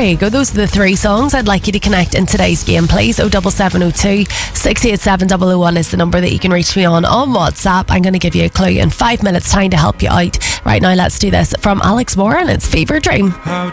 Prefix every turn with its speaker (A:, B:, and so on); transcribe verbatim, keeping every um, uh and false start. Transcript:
A: there you go. Those are the three songs I'd like you to connect in today's game, please. oh seven seven oh two, six eight seven, double oh one is the number that you can reach me on on WhatsApp. I'm going to give you a clue in five minutes time to help you out. Right now, let's do this from Alex Moore, and it's Fever Dream.
B: How